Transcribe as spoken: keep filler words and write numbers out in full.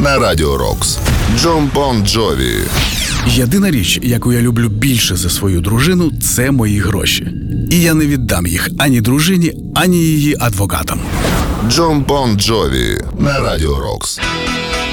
на Радіо Рокс. Джон Бон Джові. Єдина річ, яку я люблю більше за свою дружину, це мої гроші. І я не віддам їх ані дружині, ані її адвокатам. Джон Бон Джові на Радіо Рокс.